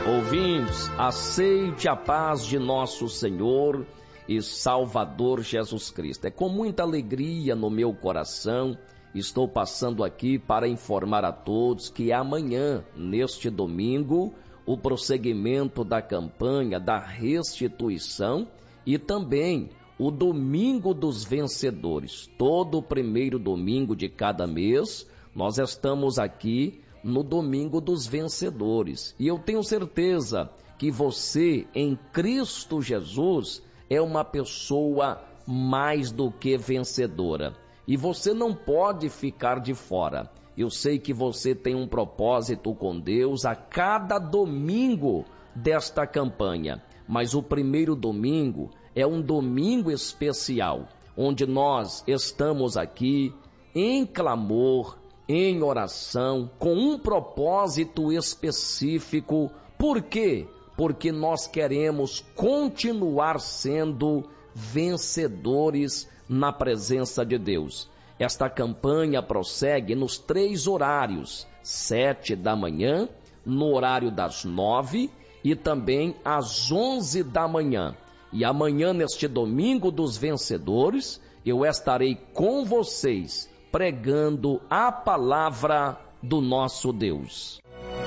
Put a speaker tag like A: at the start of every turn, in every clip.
A: Ouvintes, aceite a paz de nosso Senhor e Salvador Jesus Cristo. É com muita alegria no meu coração, estou passando aqui para informar a todos que amanhã, neste domingo, o prosseguimento da campanha da restituição e também o Domingo dos Vencedores. Todo o primeiro domingo de cada mês, nós estamos aqui no Domingo dos Vencedores. E eu tenho certeza que você, em Cristo Jesus, é uma pessoa mais do que vencedora. E você não pode ficar de fora. Eu sei que você tem um propósito com Deus a cada domingo desta campanha. Mas o primeiro domingo é um domingo especial, onde nós estamos aqui em clamor, em oração, com um propósito específico. Por quê? Porque nós queremos continuar sendo vencedores na presença de Deus. Esta campanha prossegue nos 3 horários, 7 da manhã, no horário das 9 e também às 11 da manhã. E amanhã, neste Domingo dos Vencedores, eu estarei com vocês pregando a palavra do nosso Deus.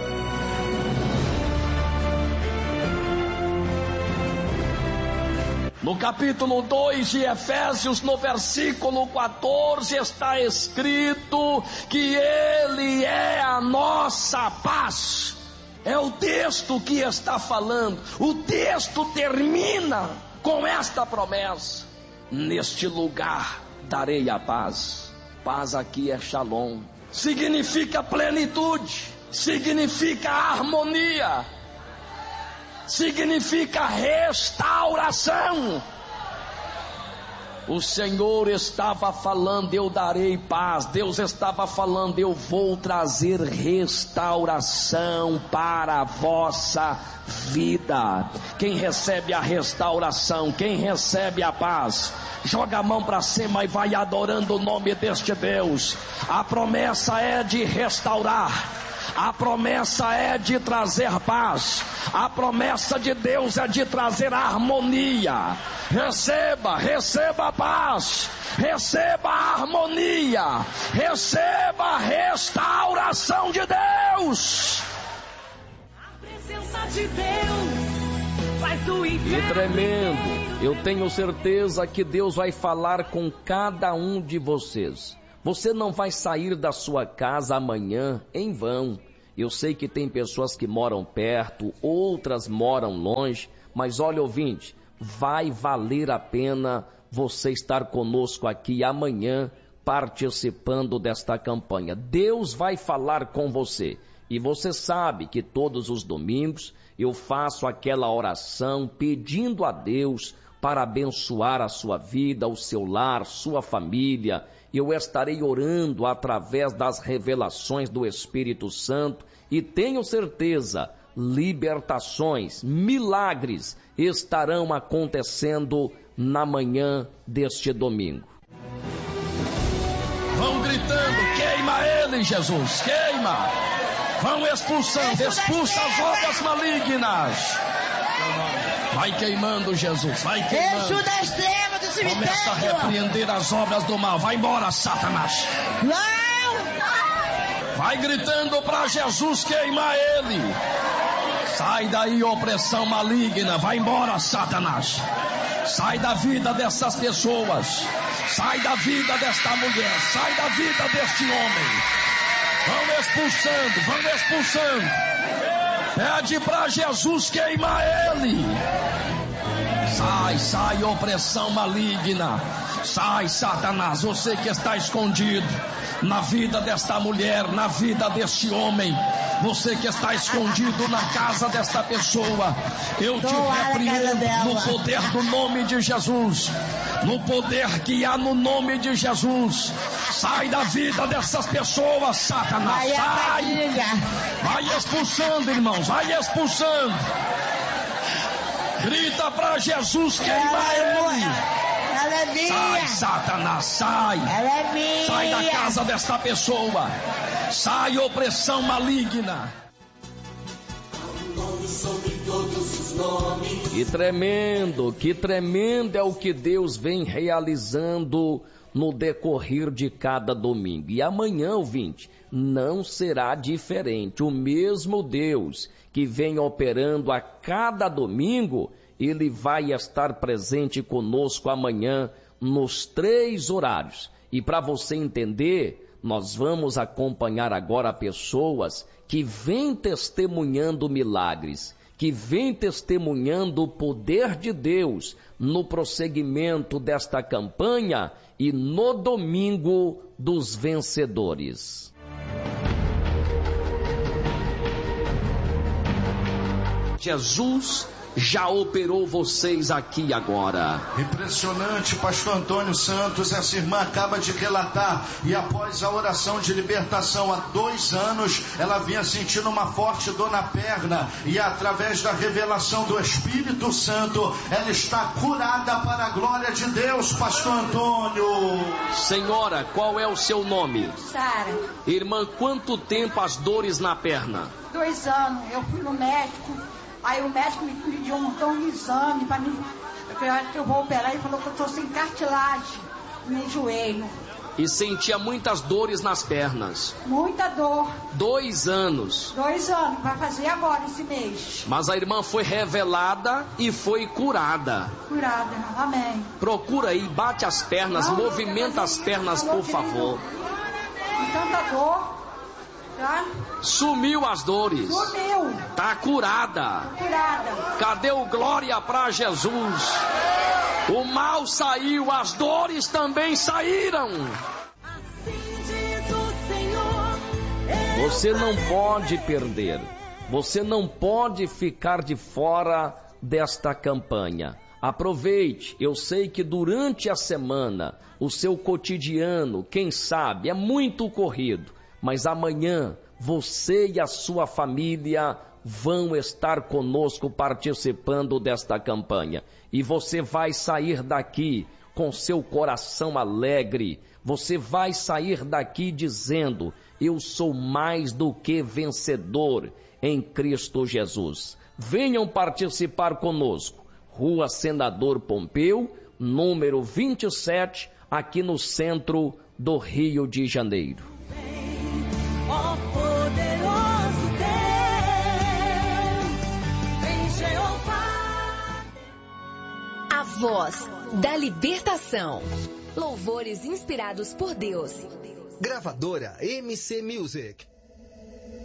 A: No capítulo 2 de Efésios, no versículo 14, está escrito que Ele é a nossa paz. É o texto que está falando. O texto termina com esta promessa: neste lugar darei a paz. Paz aqui é shalom, significa plenitude, significa harmonia, significa restauração. O Senhor estava falando, eu darei paz. Deus estava falando, eu vou trazer restauração para a vossa vida. Quem recebe a restauração, quem recebe a paz, joga a mão para cima e vai adorando o nome deste Deus. A promessa é de restaurar. A promessa é de trazer paz. A promessa de Deus é de trazer harmonia. Receba a paz, receba a harmonia, receba a restauração de Deus.
B: A presença de Deus faz do inferno.
A: Que tremendo! Eu tenho certeza que Deus vai falar com cada um de vocês. Você não vai sair da sua casa amanhã em vão. Eu sei que tem pessoas que moram perto, outras moram longe, mas olha, ouvinte, vai valer a pena você estar conosco aqui amanhã, participando desta campanha. Deus vai falar com você. E você sabe que todos os domingos eu faço aquela oração pedindo a Deus para abençoar a sua vida, o seu lar, sua família. Eu estarei orando através das revelações do Espírito Santo e tenho certeza, libertações, milagres estarão acontecendo na manhã deste domingo.
C: Vão gritando, queima ele, Jesus, queima. Vão expulsando, expulsa as obras malignas. Vai queimando, Jesus, vai queimando.
D: Eixo da extrema do cemitério.
C: Começa a repreender as obras do mal. Vai embora, Satanás.
D: Não!
C: Vai gritando para Jesus queimar ele. Sai daí, opressão maligna. Vai embora, Satanás. Sai da vida dessas pessoas. Sai da vida desta mulher. Sai da vida deste homem. Vão expulsando, vão expulsando. Pede para Jesus queimar ele. Sai, opressão maligna. Sai, Satanás, você que está escondido na vida desta mulher, na vida deste homem, você que está escondido na casa desta pessoa, eu te repreendo no poder do nome de Jesus, no poder que há no nome de Jesus. Sai da vida dessas pessoas, Satanás, sai. Vai expulsando, irmãos, vai expulsando. Grita para Jesus queimar ele.
D: Ela é minha.
C: Sai, Satanás, sai.
D: Ela é minha.
C: Sai da casa desta pessoa. Sai, opressão maligna.
B: Ao
A: Que tremendo é o que Deus vem realizando no decorrer de cada domingo. E amanhã, ouvinte, não será diferente. O mesmo Deus que vem operando a cada domingo, Ele vai estar presente conosco amanhã nos 3 horários. E para você entender, nós vamos acompanhar agora pessoas que vêm testemunhando milagres, que vêm testemunhando o poder de Deus no prosseguimento desta campanha e no domingo dos vencedores. Jesus já operou vocês aqui agora.
E: Impressionante, pastor Antônio Santos. Essa irmã acaba de relatar, e após a oração de libertação há 2 anos, ela vinha sentindo uma forte dor na perna, e através da revelação do Espírito Santo, ela está curada para a glória de Deus, pastor Antônio.
A: Senhora, qual é o seu nome?
D: Sara.
A: Irmã, quanto tempo as dores na perna?
D: 2 anos. Eu fui no médico. Aí o médico me pediu um exame para mim, que eu vou operar, e falou que eu estou sem cartilagem no joelho.
A: E sentia muitas dores nas pernas.
D: Muita dor.
A: 2 anos.
D: 2 anos, vai fazer agora esse mês.
A: Mas a irmã foi revelada e foi curada.
D: Curada, amém.
A: Procura aí, bate as pernas,
D: Não,
A: movimenta as pernas, por favor.
D: Com tanta dor. Tá?
A: Sumiu as dores.
D: Sumiu.
A: Tá curada.
D: Curada.
A: Cadê o glória para Jesus? O mal saiu, as dores também saíram. Você não pode perder. Você não pode ficar de fora desta campanha. Aproveite. Eu sei que durante a semana o seu cotidiano, quem sabe, é muito corrido. Mas amanhã você e a sua família vão estar conosco participando desta campanha. E você vai sair daqui com seu coração alegre. Você vai sair daqui dizendo: eu sou mais do que vencedor em Cristo Jesus. Venham participar conosco. Rua Senador Pompeu, número 27, aqui no centro do Rio de Janeiro.
B: Ó poderoso Deus, em Jeová.
F: A voz da libertação. Louvores inspirados por Deus.
G: Gravadora MC Music.